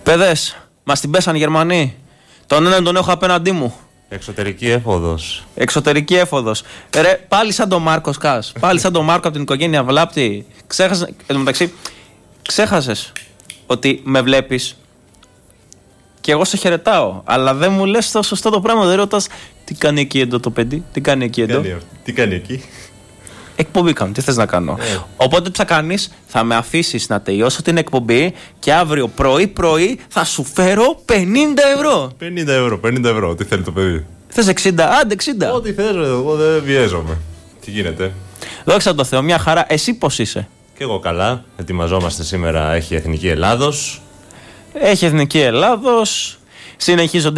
Παιδες, μας την πέσαν οι Γερμανοί. Τον έναν τον έχω απέναντί μου. Εξωτερική έφοδος. Εξωτερική έφοδος. Ρε, πάλι σαν τον Μάρκο Κας. Πάλι σαν τον Μάρκο από την οικογένεια Βλάπτη. Εν τω μεταξύ, ξέχασες ότι με βλέπεις και εγώ σε χαιρετάω. Αλλά δεν μου λες το σωστό το πράγμα. Δεν ρωτάς τι κάνει εκεί εντό το παιδί. Τι κάνει εκεί εντό. Τι κάνει εκεί. Εκπομπή κάνω, τι θες να κάνω. Οπότε τι θα κάνεις, θα με αφήσεις να τελειώσω την εκπομπή και αύριο πρωί θα σου φέρω 50 ευρώ. 50 ευρώ, τι θέλει το παιδί. Θες 60, άντε 60. Ό,τι θες, εγώ δεν βιέζομαι. Τι γίνεται. Δόξα τω Θεώ, μια χαρά. Εσύ πώς είσαι? Κι εγώ καλά, ετοιμαζόμαστε σήμερα, έχει Εθνική Ελλάδος. Έχει Εθνική Ελλάδος, συνεχίζονται